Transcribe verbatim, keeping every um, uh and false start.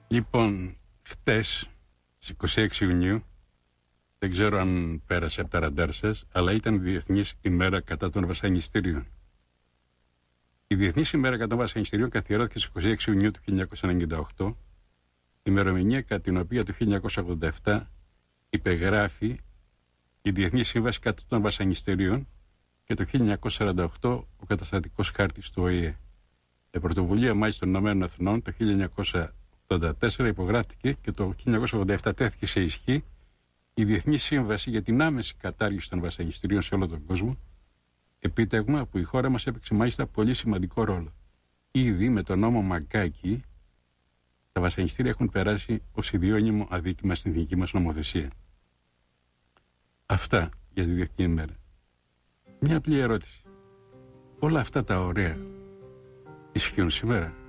Λοιπόν, χτες, στις είκοσι έξι Ιουνίου, δεν ξέρω αν πέρασε από τα ραντάρ σας, αλλά ήταν η Διεθνής ημέρα κατά των βασανιστήριων. Η Διεθνής ημέρα κατά των βασανιστήριων καθιερώθηκε στις είκοσι έξι Ιουνίου του χίλια εννιακόσια ενενήντα οκτώ, ημερομηνία κατά την οποία το χίλια εννιακόσια ογδόντα επτά υπεγράφει η Διεθνή Σύμβαση κατά των βασανιστήριων και το χίλια εννιακόσια σαράντα οκτώ ο καταστατικός χάρτης του Ο Η Ε. Η πρωτοβουλία μάλιστα των Ηνωμένων Εθνών το χίλια εννιακόσια ογδόντα τέσσερα υπογράφτηκε και το χίλια εννιακόσια ογδόντα επτά τέθηκε σε ισχύ η Διεθνή Σύμβαση για την άμεση κατάργηση των βασανιστήριων σε όλο τον κόσμο, επίτευγμα που η χώρα μας έπαιξε μάλιστα πολύ σημαντικό ρόλο. Ήδη με τον νόμο Μαγκάκη τα βασανιστήρια έχουν περάσει ως ιδιώνυμο αδίκημα στην εθνική μας νομοθεσία. Αυτά για τη Διεθνή ημέρα. Μια απλή ερώτηση. Όλα αυτά τα ωραία ισχύουν σήμερα?